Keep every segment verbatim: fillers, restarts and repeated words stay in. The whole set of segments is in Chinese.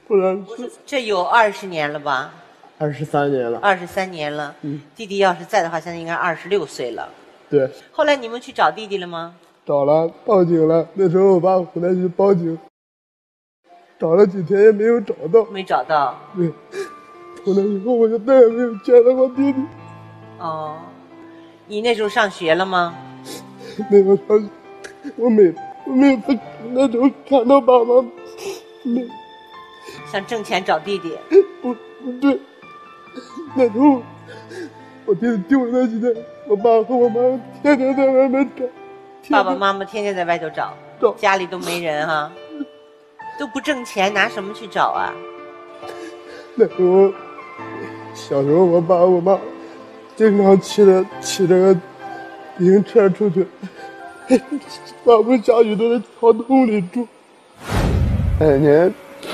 不然是这有二十年了吧？ 二十三年了。 二十三年了。 嗯， 弟弟要是在的话，现在应该二十六岁了。 对。 后来你们去找弟弟了吗？ 找了，报警了。那时候我爸回来去报警，找了几天也没有找到。 没找到。 对。从那以后我就再也没有见到过弟弟。 哦，你那时候上学了吗？ 没有上学，我每我每次那时候看到爸爸，没想挣钱找弟弟。 不不对，那时候我弟弟丢了那几天，我爸和我妈天天在外面找。 爸爸妈妈天天在外头找， 找家里都没人哈、啊，都不挣钱，拿什么去找啊？ 那时候小时候，我爸我妈经常骑着骑着个自行车出去，刮风下雨都在草丛里住。那年，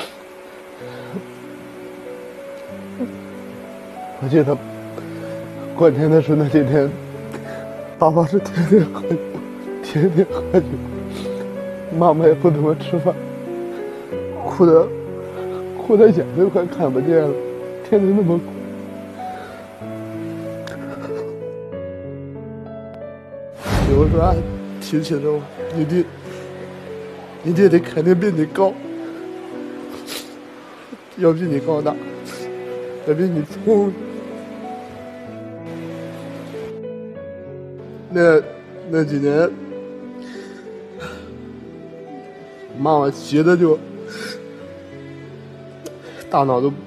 我记得过年的时候那几天，爸爸是天天喝酒，天天喝酒，妈妈也不怎么吃饭，哭的哭的眼都快看不见了，天天那么哭。有时候还提起着我，你弟，你弟弟肯定比你高，要比你高大，要比你聪明。那那几年，妈妈急的就大脑都不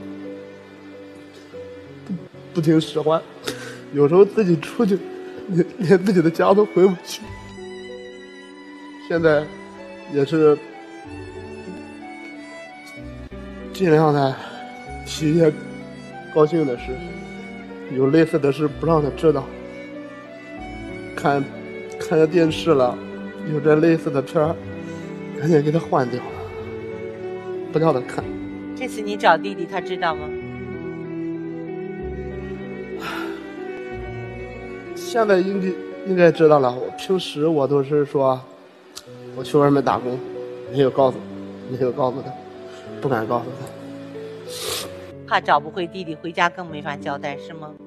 不听使唤，有时候自己出去连连自己的家都回不去。现在也是尽量的提一些高兴的事，有类似的事不让他知道。看看着电视了，有这类似的片儿，赶紧给他换掉，不叫他看。 这次你找弟弟，他知道吗？ 现在应该应该知道了。我平时我都是说，我去外面打工，没有告诉，没有告诉他，不敢告诉他。 怕找不回弟弟，回家更没法交代，是吗？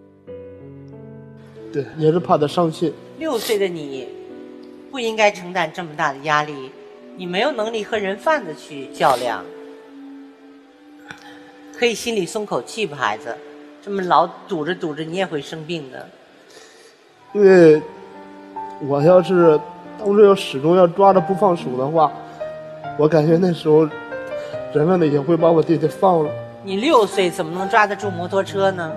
对，也是怕他伤心。 六岁的你，不应该承担这么大的压力，你没有能力和人贩子去较量，可以心里松口气吧，孩子。这么老堵着堵着，你也会生病的。 因为我要是当时要始终要抓着不放手的话，我感觉那时候人们呢也会把我弟弟放了。 你六岁怎么能抓得住摩托车呢？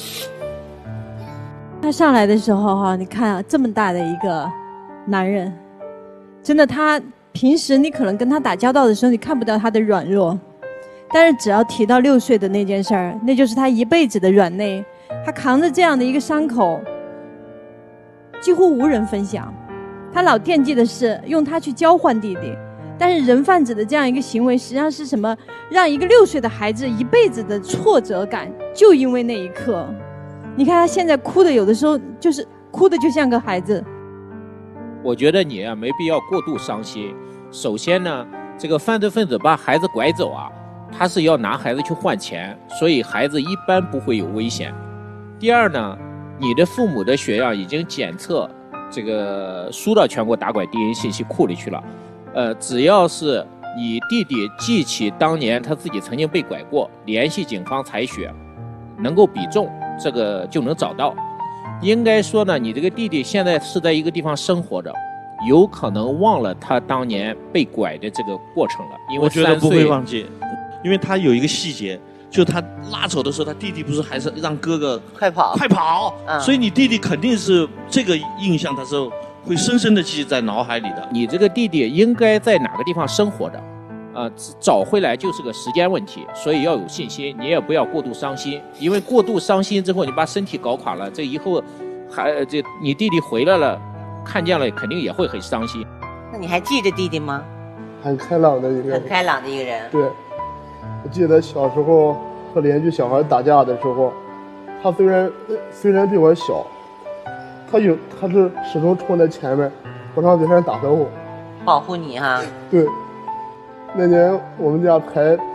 他上来的时候哈，你看啊，这么大的一个男人，真的，他平时你可能跟他打交道的时候，你看不到他的软弱，但是只要提到六岁的那件事儿，那就是他一辈子的软肋。他扛着这样的一个伤口，几乎无人分享。他老惦记的是用他去交换弟弟，但是人贩子的这样一个行为，实际上是什么？让一个六岁的孩子一辈子的挫折感，就因为那一刻。你看他现在哭的，有的时候就是哭的就像个孩子。 我觉得你啊没必要过度伤心。首先呢，这个犯罪分子把孩子拐走啊，他是要拿孩子去换钱，所以孩子一般不会有危险。第二呢，你的父母的血样已经检测，这个输到全国打拐 D N A 信息库里去了。呃，只要是你弟弟记起当年他自己曾经被拐过，联系警方采血，能够比重，这个就能找到。应该说呢，你这个弟弟现在是在一个地方生活着，有可能忘了他当年被拐的这个过程了。因为我觉得不会忘记，因为他有一个细节，就他拉走的时候，他弟弟不是还是让哥哥快跑快跑、 嗯、 所以你弟弟肯定是这个印象，他是会深深的记在脑海里的。 你这个弟弟应该在哪个地方生活着，呃，找回来就是个时间问题，所以要有信心，你也不要过度伤心，因为过度伤心之后，你把身体搞垮了，这以后还这你弟弟回来了，看见了肯定也会很伤心。 那你还记着弟弟吗？ 很开朗的一个人， 很开朗的一个人。 对，我记得小时候和邻居小孩打架的时候，他虽然虽然比我小，他有他是始终冲在前面，不让别人打着我， 保护你哈。 对。那年我们家排